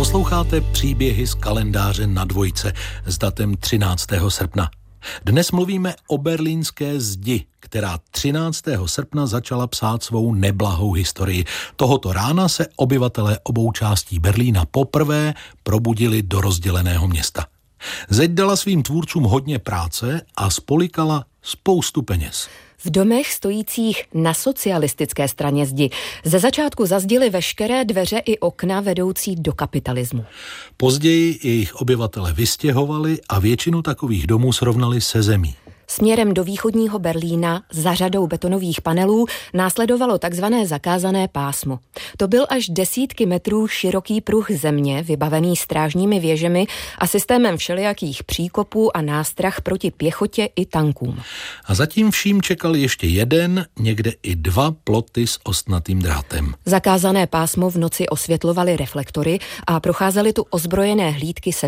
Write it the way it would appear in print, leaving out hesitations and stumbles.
Posloucháte příběhy z kalendáře na dvojce s datem 13. srpna. Dnes mluvíme o berlínské zdi, která 13. srpna začala psát svou neblahou historii. Tohoto rána se obyvatelé obou částí Berlína poprvé probudili do rozděleného města. Zeď dala svým tvůrcům hodně práce a spolikala spoustu peněz. V domech stojících na socialistické straně zdi ze začátku zazdily veškeré dveře i okna vedoucí do kapitalismu. Později jejich obyvatele vystěhovali a většinu takových domů srovnali se zemí. Směrem do východního Berlína za řadou betonových panelů následovalo takzvané zakázané pásmo. To byl až desítky metrů široký pruh země, vybavený strážními věžemi a systémem všelijakých příkopů a nástrah proti pěchotě i tankům. A zatím vším čekal ještě jeden, někde i dva ploty s ostnatým drátem. Zakázané pásmo v noci osvětlovaly reflektory a procházely tu ozbrojené hlídky se